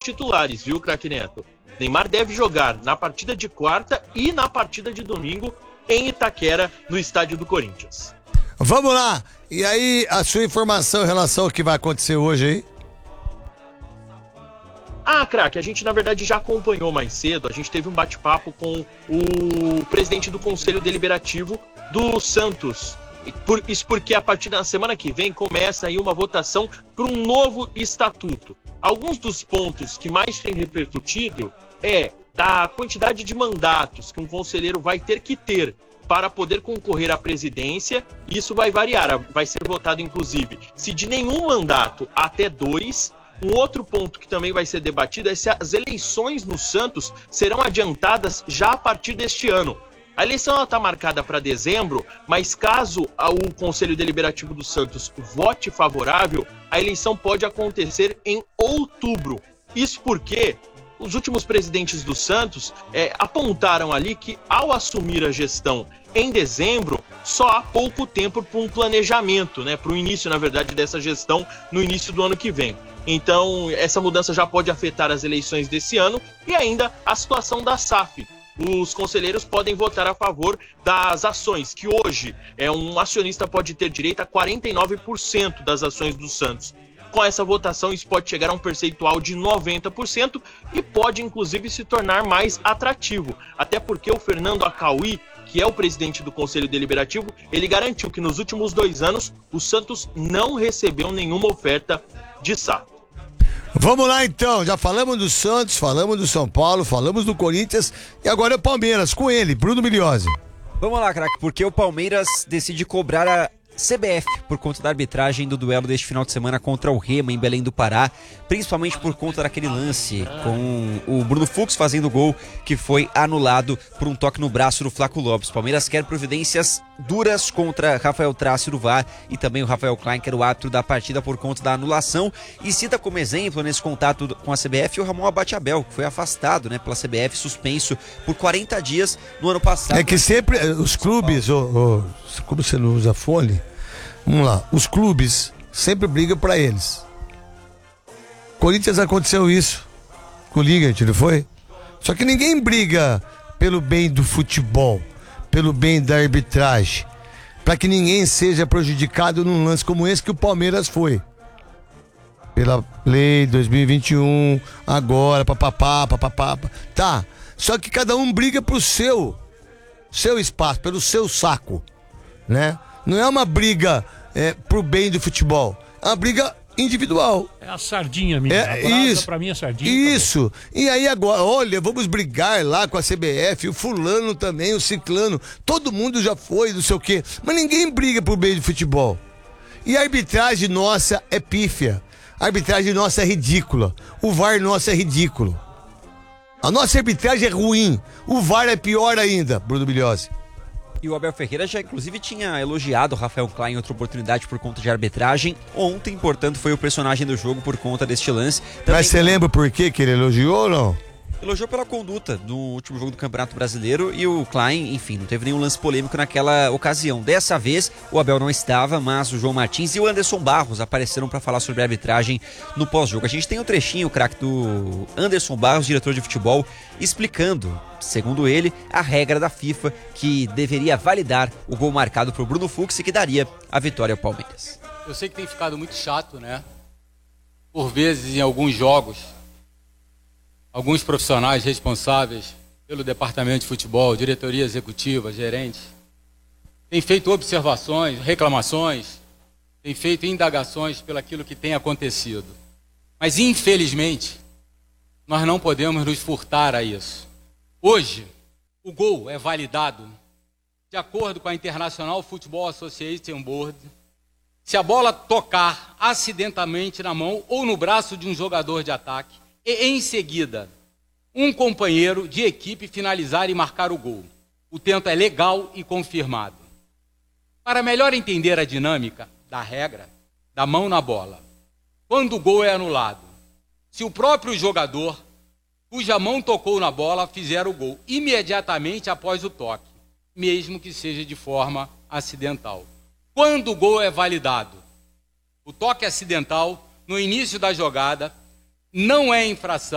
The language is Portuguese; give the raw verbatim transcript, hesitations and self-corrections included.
titulares, viu, craque Neto? Neymar deve jogar na partida de quarta e na partida de domingo em Itaquera, no estádio do Corinthians. Vamos lá! E aí, a sua informação em relação ao que vai acontecer hoje aí? Ah, craque, a gente na verdade já acompanhou mais cedo, a gente teve um bate-papo com o presidente do Conselho Deliberativo do Santos. Por, isso porque a partir da semana que vem começa aí uma votação para um novo estatuto. Alguns dos pontos que mais têm repercutido é da quantidade de mandatos que um conselheiro vai ter que ter para poder concorrer à presidência. Isso vai variar, vai ser votado inclusive se de nenhum mandato até dois. Um outro ponto que também vai ser debatido é se as eleições no Santos serão adiantadas já a partir deste ano. A eleição está marcada para dezembro, mas caso o Conselho Deliberativo do Santos vote favorável, a eleição pode acontecer em outubro. Isso porque os últimos presidentes do Santos é, apontaram ali que, ao assumir a gestão em dezembro, só há pouco tempo para um planejamento, né, para o início, na verdade, dessa gestão no início do ano que vem. Então, essa mudança já pode afetar as eleições desse ano e ainda a situação da S A F. Os conselheiros podem votar a favor das ações, que hoje é um acionista pode ter direito a quarenta e nove por cento das ações do Santos. Com essa votação, isso pode chegar a um percentual de noventa por cento e pode, inclusive, se tornar mais atrativo. Até porque o Fernando Acauí, que é o presidente do Conselho Deliberativo, ele garantiu que nos últimos dois anos o Santos não recebeu nenhuma oferta de S A F. Vamos lá então, já falamos do Santos, falamos do São Paulo, falamos do Corinthians e agora é o Palmeiras, com ele, Bruno Migliozzi. Vamos lá, craque, porque o Palmeiras decide cobrar a C B F por conta da arbitragem do duelo deste final de semana contra o Remo em Belém do Pará, principalmente por conta daquele lance com o Bruno Fux fazendo gol que foi anulado por um toque no braço do Flaco Lopes. Palmeiras quer providências duras contra Rafael Trácio do V A R e também o Rafael Klein, que era o árbitro da partida, por conta da anulação, e cita como exemplo nesse contato com a C B F o Ramon Abate-Abel, que foi afastado, né, pela C B F, suspenso por quarenta dias no ano passado. É que sempre os clubes, oh, oh, como você não usa fone, vamos lá, os clubes sempre brigam pra eles. Corinthians aconteceu isso com o Liga, não foi? Só que ninguém briga pelo bem do futebol, pelo bem da arbitragem, para que ninguém seja prejudicado num lance como esse que o Palmeiras foi. Pela lei dois mil e vinte e um, agora, papapá, papapá. Tá, só que cada um briga pro seu, seu espaço, pelo seu saco, né? Não é uma briga é, pro bem do futebol, é uma briga individual. É a sardinha, minha. É, a brasa, isso. pra mim é sardinha. Isso. E aí agora, olha, vamos brigar lá com a C B F, o fulano também, o ciclano, todo mundo já foi, não sei o quê. Mas ninguém briga pro bem do futebol. E a arbitragem nossa é pífia. A arbitragem nossa é ridícula. O V A R nosso é ridículo. A nossa arbitragem é ruim. O V A R é pior ainda, Bruno Migliozzi. E o Abel Ferreira já inclusive tinha elogiado o Rafael Klein em outra oportunidade por conta de arbitragem. Ontem, portanto, foi o personagem do jogo por conta deste lance. Também... Mas você lembra por que que ele elogiou ou não? Elogiou pela conduta no último jogo do Campeonato Brasileiro, e o Klein, enfim, não teve nenhum lance polêmico naquela ocasião. Dessa vez, o Abel não estava, mas o João Martins e o Anderson Barros apareceram para falar sobre a arbitragem no pós-jogo. A gente tem um trechinho, craque, do Anderson Barros, diretor de futebol, explicando, segundo ele, a regra da FIFA que deveria validar o gol marcado por Bruno Fux e que daria a vitória ao Palmeiras. Eu sei que tem ficado muito chato, né? Por vezes, em alguns jogos, alguns profissionais responsáveis pelo departamento de futebol, diretoria executiva, gerentes, têm feito observações, reclamações, têm feito indagações pelo aquilo que tem acontecido. Mas, infelizmente, nós não podemos nos furtar a isso. Hoje, o gol é validado de acordo com a International Football Association Board se a bola tocar acidentalmente na mão ou no braço de um jogador de ataque e, em seguida, um companheiro de equipe finalizar e marcar o gol. O tento é legal e confirmado. Para melhor entender a dinâmica da regra da mão na bola, quando o gol é anulado, se o próprio jogador cuja mão tocou na bola fizer o gol imediatamente após o toque, mesmo que seja de forma acidental. Quando o gol é validado, o toque acidental no início da jogada não é infração